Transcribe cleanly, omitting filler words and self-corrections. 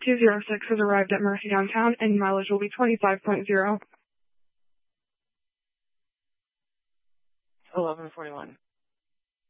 206 has arrived at Mercy Downtown and mileage will be 25.0. 11:41.